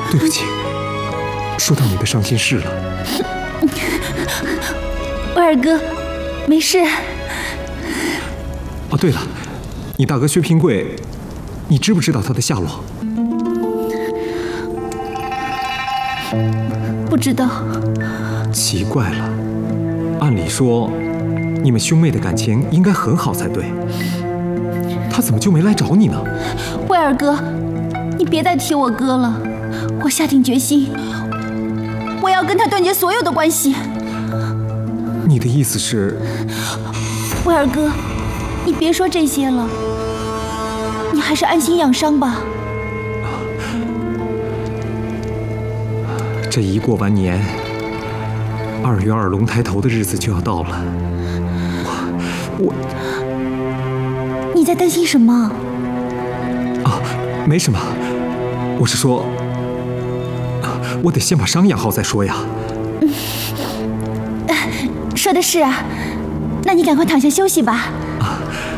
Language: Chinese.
对不起，说到你的伤心事了。 威尔哥，没事。 哦，对了，你大哥薛平贵，你知不知道他的下落？ 不知道。 奇怪了，按理说，你们兄妹的感情应该很好才对，他怎么就没来找你呢？ 威尔哥，你别再提我哥了，我下定决心，我要跟他断绝所有的关系。 你的意思是？ 威尔哥，你别说这些了，你还是安心养伤吧。 这一过完年，2月2龙抬头的日子就要到了。我， 你在担心什么？ 啊，没什么，我是说，我得先把伤养好再说呀。 说的是啊，那你赶快躺下休息吧。